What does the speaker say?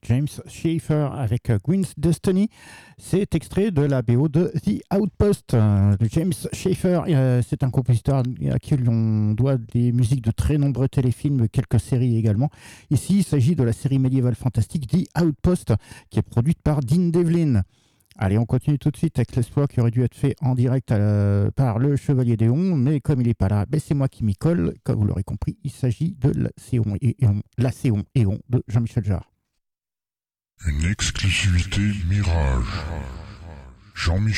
James Schaefer avec Gwen's Destiny. C'est extrait de la BO de The Outpost. James Schaefer, c'est un compositeur à qui on doit des musiques de très nombreux téléfilms, quelques séries également. Ici, il s'agit de la série médiévale fantastique The Outpost, qui est produite par Dean Devlin. Allez, on continue tout de suite avec l'exploit qui aurait dû être fait en direct par le Chevalier d'Éon, mais comme il n'est pas là, c'est moi qui m'y colle. Comme vous l'aurez compris, il s'agit de l'Acéon Éon de Jean-Michel Jarre. Une exclusivité Mirage. Jean-Michel